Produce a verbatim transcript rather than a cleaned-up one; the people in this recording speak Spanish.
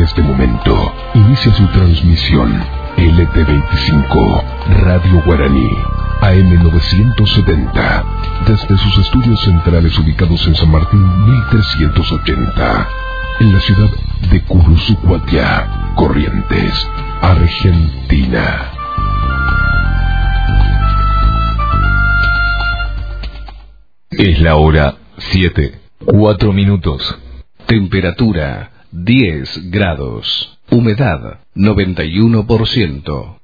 este momento inicia su transmisión L T veinticinco, Radio Guaraní, A M novecientos setenta, desde sus estudios centrales ubicados en San Martín mil trescientos ochenta, en la ciudad de Curuzucuatiá, Corrientes, Argentina. Es la hora siete, cuatro minutos. Temperatura diez grados. Humedad noventa y uno por ciento.